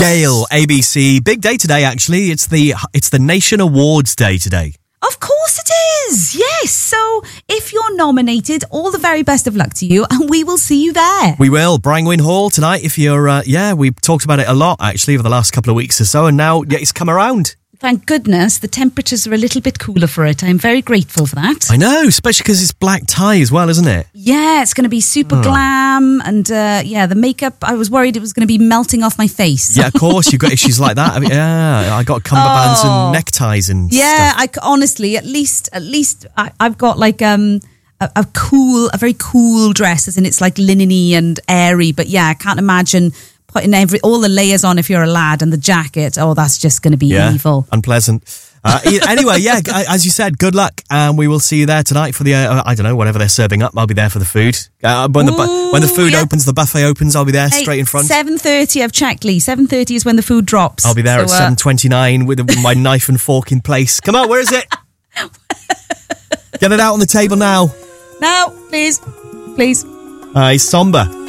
Gail, ABC, big day today actually. It's the Nation Awards Day today. Of course it is. Yes. So if you're nominated, all the very best of luck to you, and we will see you there. We will. Brangwyn Hall tonight. If you're, we've talked about it a lot actually over the last couple of weeks or so, and now it's come around. Thank goodness the temperatures are a little bit cooler for it. I'm very grateful for that. I know, especially because it's black tie as well, isn't it? Yeah, it's going to be super glam. And the makeup, I was worried it was going to be melting off my face. Yeah, of course. You've got issues like that. I mean, I got cummerbunds and neckties and stuff. Honestly, at least I've got like a very cool dress, as in it's like linen-y and airy. But yeah, I can't imagine putting all the layers on if you're a lad, and the jacket. Oh, that's just going to be evil. Unpleasant. Anyway, as you said, good luck, and we will see you there tonight for the I don't know, whatever they're serving up. I'll be there for the food. When the food opens, the buffet opens, I'll be there straight in front. 7:30, I've checked, Lee. 7:30 is when the food drops. I'll be there at 7:29 with my knife and fork in place. Come on, where is it? Get it out on the table now. Now, please. Somber.